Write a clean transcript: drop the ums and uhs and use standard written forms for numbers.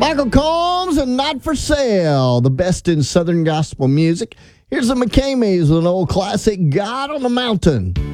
Michael Combs and Not For Sale, the best in Southern gospel music. Here's the McCameys with an old classic, God on the Mountain.